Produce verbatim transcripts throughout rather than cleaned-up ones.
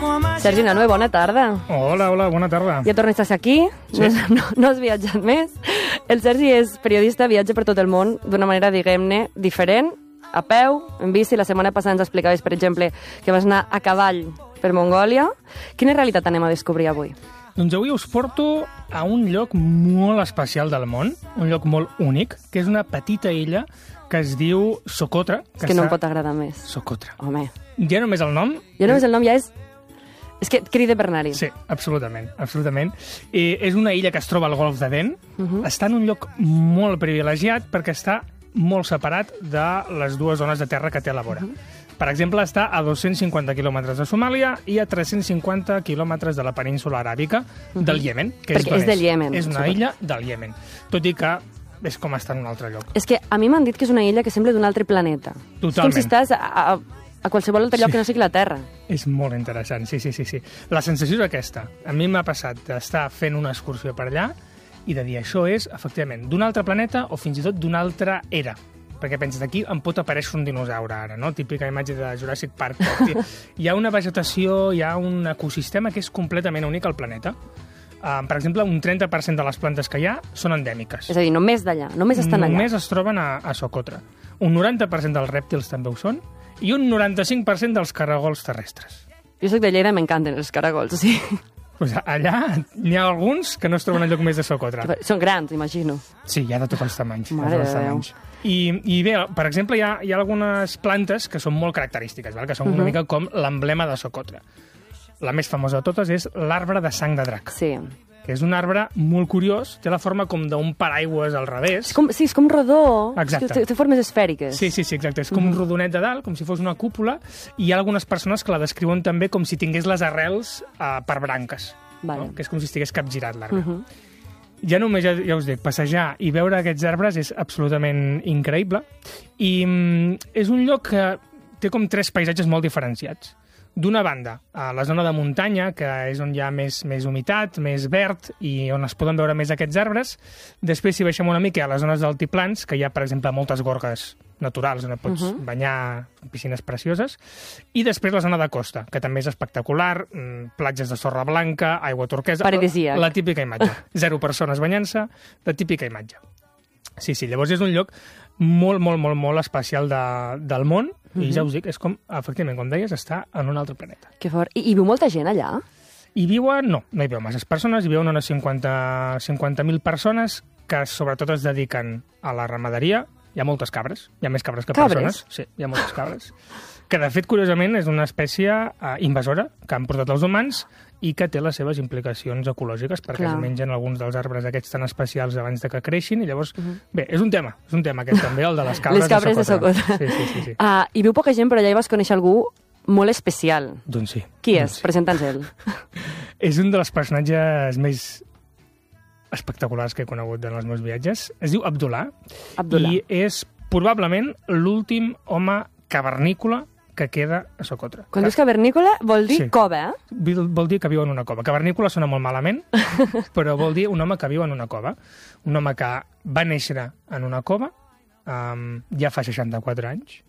Sergi Nanue, bona tarda. Hola, hola, bona tarda. Ja tornes a ser aquí, Sí. no, no, no has viatjat més. El Sergi és periodista, viatja per tot el món d'una manera, diguem-ne, diferent, a peu, en bici. La setmana passada ens explicaves, per exemple, que vas anar a cavall per Mongòlia. Quina realitat anem a descobrir avui? Doncs avui us porto a un lloc molt especial del món, un lloc molt únic, que és una petita illa que es diu Socotra. És que no em pot agradar més. Socotra. Home, Ja només el nom... ja només el nom ja és... És que et crida per anar-hi. Sí, absolutament, absolutament. I és una illa que es troba al golf d'Aden. Uh -huh. Està en un lloc molt privilegiat perquè està molt separat de les dues zones de terra que té a la vora. Uh -huh. Per exemple, està a dos-cents cinquanta quilòmetres de Somàlia i a tres-cents cinquanta quilòmetres de la península aràbica uh -huh. del Iemen. Que Perquè és, és del Iemen. És una super. illa del Iemen. Tot i que és com estar en un altre lloc. És que a mi m'han dit que és una illa que sembla d'un altre planeta. Totalment. És com si estàs a, a, a qualsevol altre lloc Sí. que no sigui la Terra. És molt interessant, sí, sí, sí, sí. La sensació és aquesta. A mi m'ha passat d'estar fent una excursió per allà i de dir això és, efectivament, d'un altre planeta o fins i tot d'una altra era. Perquè penses, aquí em pot aparèixer un dinosaure ara, no? Típica imatge de Jurassic Park. Hi ha una vegetació, hi ha un ecosistema que és completament únic al planeta. Uh, per exemple, un trenta per cent de les plantes que hi ha són endèmiques. És a dir, només d'allà, només estan allà. Només es troben a, a Socotra. Un noranta per cent dels rèptils també ho són i un noranta-cinc per cent dels caragols terrestres. Jo soc de Lleida, m'encanten els caragols, sí. Pues allà n'hi ha alguns que no es troben enlloc més de Socotra. Són grans, imagino. Sí, hi ha de tots els tamanys. Mare de tots els de Déu. tamanys. I, I bé, per exemple, hi ha, hi ha algunes plantes que són molt característiques, val? Que són uh -huh. una mica com l'emblema de Socotra. La més famosa de totes és l'arbre de sang de drac, Sí. que és un arbre molt curiós, té la forma com d'un paraigües al revés. És com, sí, és com rodó. Exacte. És que té, té formes esfèriques. Sí, sí, sí, exacte. És com un rodonet de dalt, com si fos una cúpula, i hi ha algunes persones que la descriuen també com si tingués les arrels uh, per branques, Vale. no? Que és com si estigués capgirat l'arbre. Uh -huh. Ja només, ja, ja us dic, passejar i veure aquests arbres és absolutament increïble. I mm, és un lloc que té com tres paisatges molt diferenciats. D'una banda, a la zona de muntanya, que és on hi ha més, més humitat, més verd i on es poden veure més aquests arbres. Després, si baixem una mica a les zones d'altiplans, que hi ha, per exemple, moltes gorgues naturals on et pots uh -huh. banyar, piscines precioses. I després la zona de costa, que també és espectacular, mmm, platges de sorra blanca, aigua turquesa... Paradisíac. La, la típica imatge. Zero persones banyant-se, la típica imatge. Sí, sí, llavors és un lloc molt, molt, molt, molt especial de, del món, uh -huh. i ja us dic, és com, efectivament, com deies, està en un altre planeta. Que fort. I, I viu molta gent allà? Hi viuen, no, no hi viuen masses persones, hi viuen unes cinquanta mil persones que sobretot es dediquen a la ramaderia. Hi ha moltes cabres, hi ha més cabres que Cabres? persones. Sí, hi ha moltes cabres. Que, de fet, curiosament, és una espècie uh, invasora que han portat els humans i que té les seves implicacions ecològiques perquè Clar. es mengen alguns dels arbres aquests tan especials abans de que creixin i llavors... Uh -huh. Bé, és un tema, és un tema aquest també, el de les cabres, Les cabres de Socotra. de Socotra. Sí, sí, sí. sí. Uh, hi viu poca gent, però allà hi vas conèixer algú molt especial. Doncs sí. Qui doncs és? sí. Presenta'ns ell. És un dels personatges més espectaculars que he conegut en els meus viatges. Es diu Abdullah. Abdullah. I és probablement l'últim home cavernícola que queda a Socotra. Quan dius cavernícola, vol dir Sí. cova, eh? Vol, vol dir que viu en una cova. Cavernícola sona molt malament, però vol dir un home que viu en una cova. Un home que va néixer en una cova, um, ja fa seixanta-quatre anys,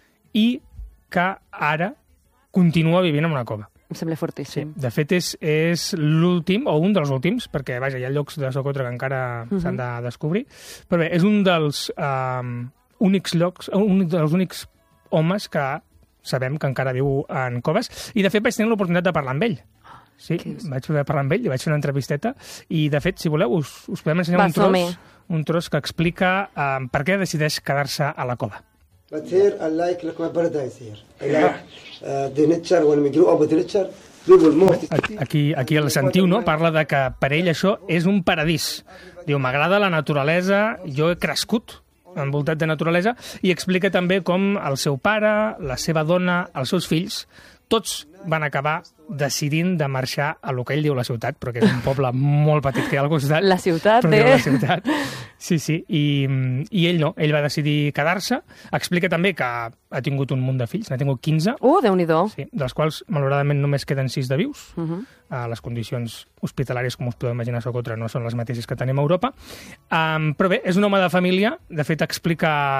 i que ara continua vivint en una cova. Em sembla Sí, fortíssim. de fet és, és l'últim, o un dels últims, perquè vaja, hi ha llocs de Socotra que encara uh -huh. s'han de descobrir, però bé, és un dels um, únics llocs, un dels únics homes que sabem que encara viu en coves, i de fet vaig tenir l'oportunitat de parlar amb ell. Sí, vaig poder parlar amb ell, li vaig fer una entrevisteta, i de fet, si voleu, us, us podem ensenyar Va, un tros, som-hi. un tros que explica um, per què decideix quedar-se a la cova. بتصير اللايك لك ما بردا يصير اللايك دينتشر والمجروءه بدرتشر دوب الموت Aquí, aquí el sentiu, no? Parla de que per ell això és un paradís. Diu, m'agrada la naturalesa, jo he crescut envoltat de naturalesa, i explica també com el seu pare, la seva dona, els seus fills, tots van acabar decidint de marxar a lo que ell diu la ciutat, però que és un poble molt petit que hi ha al costat. La ciutat, però eh? diu la ciutat. Sí, sí, i, i ell no, ell va decidir quedar-se. Explica també que ha tingut un munt de fills, n'ha tingut quinze, Uh, Déu-n'hi-do. sí, dels quals, malauradament, només queden sis de vius. Uh -huh. Uh, les condicions hospitalàries, com us podeu imaginar, a Socotra no són les mateixes que tenim a Europa. Um, però bé, és un home de família. De fet, explica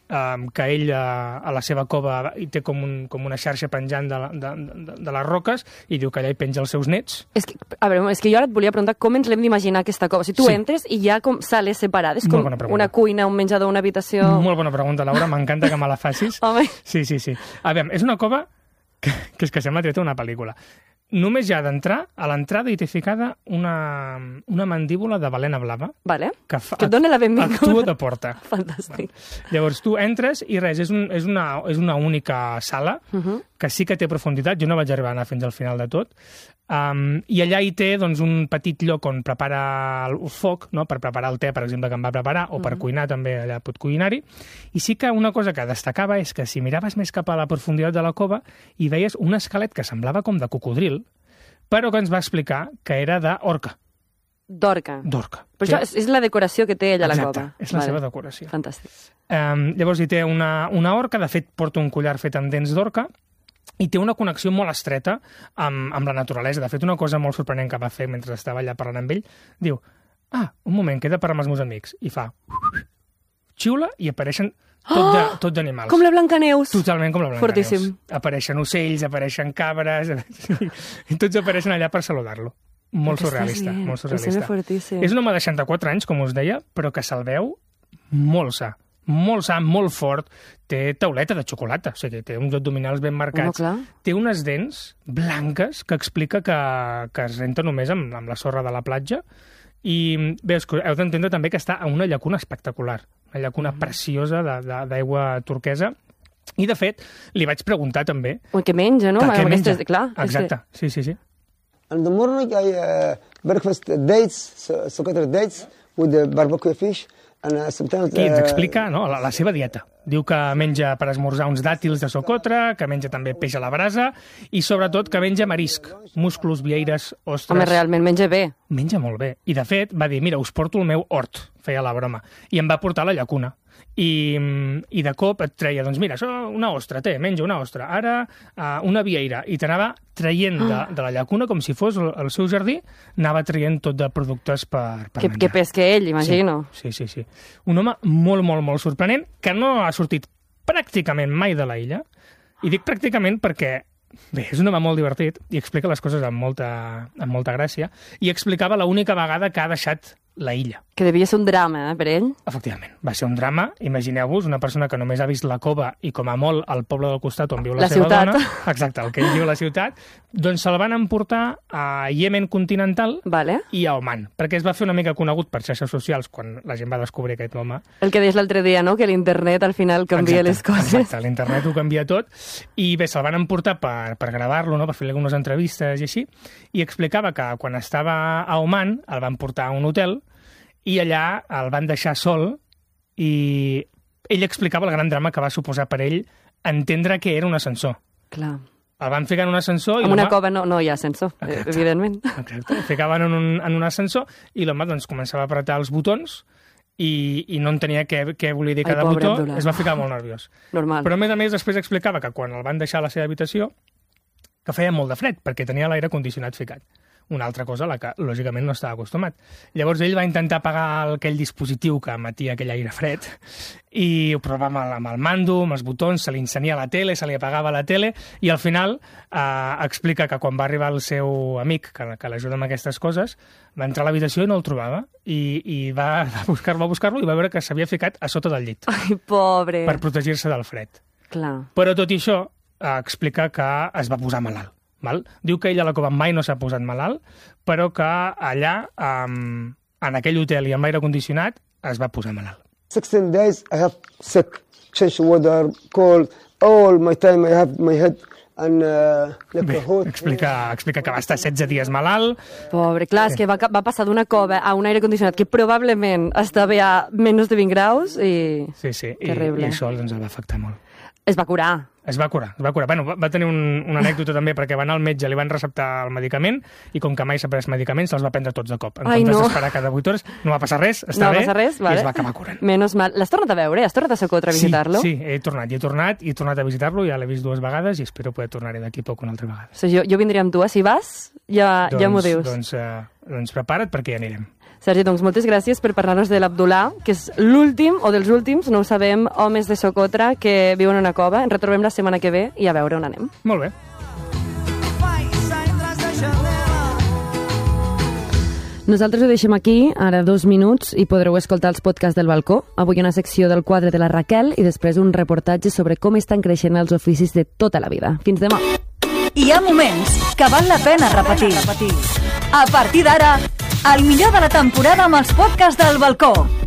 um, que ell a, a la seva cova hi té com, un, com una xarxa penjant de, la, de, de, de les roques i diu que allà hi penja els seus nets. És que, a veure, és que jo ara et volia preguntar com ens l'hem d'imaginar aquesta cova. Si tu sí. entres i hi ha com sales separades, com una cuina, un menjador, una habitació... Molt bona pregunta, Laura, m'encanta que me la facis. Home. Sí, sí, sí. A veure, és una cova que, que és que sembla treta una pel·lícula. Només ja d'entrar, a l'entrada hi té ficada una, una mandíbula de balena blava. Vale. Que, fa, que et dona la benvinguda. Actua de porta. Fantàstic. Bueno, llavors tu entres i res, és, un, és, una, és una única sala uh -huh. que sí que té profunditat. Jo no vaig arribar a anar fins al final de tot. Um, I allà hi té doncs, un petit lloc on prepara el foc, no? Per preparar el te, per exemple, que em va preparar, o per uh -huh. cuinar també, allà pot cuinar-hi. I sí que una cosa que destacava és que si miraves més cap a la profunditat de la cova hi veies un esquelet que semblava com de cocodril, però que ens va explicar que era d'orca. D'orca. D'orca. Però això és, és la decoració que té ella a la Exacte, cova. és la vale. seva decoració. Fantàstic. Um, llavors hi té una, una orca, de fet porta un collar fet amb dents d'orca, i té una connexió molt estreta amb, amb la naturalesa. De fet, una cosa molt sorprenent que va fer mentre estava allà parlant amb ell, diu, ah, un moment, queda per amb els meus amics. I fa, xiula, i apareixen tot d'animals. Com la Blancaneus. Totalment com la Blancaneus. Fortíssim. Apareixen ocells, apareixen cabres, i tots apareixen allà per saludar-lo. Molt surrealista, molt surrealista. És un home de seixanta-quatre anys, com us deia, però que se'l veu molt sa. Molt sa, molt fort, té tauleta de xocolata, o sigui, té uns abdominals ben marcats, no, té unes dents blanques que explica que, que es renta només amb, amb la sorra de la platja, i veus, heu d'entendre també que està a una llacuna espectacular, una llacuna mm. preciosa d'aigua turquesa, i de fet, li vaig preguntar també... Ui, què menja, no? Que, què menja, és, clar, exacte, sí, sí, sí. In the morning I uh, breakfast dates, so-called dates, with the barbecue fish. Aquí ens explica no, la, la seva dieta. Diu que menja per esmorzar uns dàtils de socotra, que menja també peix a la brasa i sobretot que menja marisc, musclos, vieires, ostres... Home, realment menja bé. Menja molt bé. I de fet va dir, mira, us porto el meu hort, feia la broma, i em va portar a la llacuna. I, i de cop et treia, doncs mira, això una ostra, té, menja una ostra, ara uh, una vieira, i t'anava traient de, de la llacuna com si fos el, el seu jardí, anava traient tot de productes per, per que, menjar. Que pesque ell, imagino. Sí, sí, sí, sí. Un home molt, molt, molt sorprenent, que no ha sortit pràcticament mai de la illa, i dic pràcticament perquè bé, és un home molt divertit i explica les coses amb molta, amb molta gràcia, i explicava l'única vegada que ha deixat la illa. Que devia ser un drama, eh, per ell. Efectivament, va ser un drama. Imagineu-vos una persona que només ha vist la cova i com a molt el poble del costat on viu la, la seva ciutat. dona, exacte, el que ell viu a la ciutat, doncs se'l van emportar a Iemen continental vale. i a Oman, perquè es va fer una mica conegut per xarxes socials quan la gent va descobrir aquest home. El que deies l'altre dia, no?, que l'internet al final canvia exacte, les coses. Exacte, l'internet ho canvia tot, i bé, se'l van emportar per, per gravar-lo, no?, per fer-li algunes entrevistes i així, i explicava que quan estava a Oman el van portar a un hotel i allà el van deixar sol i ell explicava el gran drama que va suposar per ell entendre que era un ascensor. Clar. El van ficar en un ascensor... En una cova no, no hi ha ascensor, exacte, evidentment. Exacte, el ficaven en un, en un ascensor i l'home doncs, començava a apretar els botons i, i no entenia què, què volia dir cada Ai, botó, Abdullah. es va ficar molt nerviós. Normal. Però a més a més després explicava que quan el van deixar a la seva habitació que feia molt de fred perquè tenia l'aire condicionat ficat. Una altra cosa a la que, lògicament, no estava acostumat. Llavors ell va intentar apagar aquell dispositiu que emetia aquell aire fred i ho provava amb el, amb el mando, amb els botons, se li encenia la tele, se li apagava la tele i al final eh, explica que quan va arribar el seu amic, que, que l'ajuda amb aquestes coses, va entrar a l'habitació i no el trobava i, i va buscar-lo va buscar-lo i va veure que s'havia ficat a sota del llit. Ai, pobre. Per protegir-se del fred. Clar. Però tot i això eh, explica que es va posar malalt. Val? Diu que ell a la cova mai no s'ha posat malalt, però que allà, um, en aquell hotel i amb l'aire condicionat, es va posar malalt. sixteen days I have sick, change water, cold, all my time I have my head and uh, like Bé, a hot. explica, explica que va estar setze dies malalt. Pobre, clar, és que va, va passar d'una cova a un aire condicionat que probablement estava a menys de vint graus i... Sí, sí, i, terrible. i això doncs, el va afectar molt. Es va curar. Es va curar, es va curar. Bueno, va, va tenir un, una anècdota també perquè va anar al metge, li van receptar el medicament i com que mai s'ha pres medicaments, se'ls va prendre tots de cop. En Ai, comptes no. d'esperar cada vuit hores, no va passar res, està no bé, va passar res, vale. i es va acabar curant. Menos mal. L'has tornat a veure? Has tornat a Socotra a visitar-lo? Sí, sí, he tornat, i he tornat, i he tornat a visitar-lo, ja l'he vist dues vegades i espero poder tornar-hi d'aquí poc una altra vegada. O sigui, jo, jo vindria amb tu, eh? Si vas, ja, doncs, ja m'ho dius. Doncs, eh, doncs prepara't perquè ja anirem. Sergi, doncs moltes gràcies per parlar-nos de l'Abdullah, que és l'últim, o dels últims, no ho sabem, homes de Socotra que viuen en una cova. Ens retrobem la setmana que ve i a veure on anem. Molt bé. Nosaltres ho deixem aquí, ara dos minuts, i podreu escoltar els podcasts del balcó. Avui una secció del quadre de la Raquel i després un reportatge sobre com estan creixent els oficis de tota la vida. Fins demà. Hi ha moments que val la pena repetir. A partir d'ara, el millor de la temporada amb els podcasts del balcó.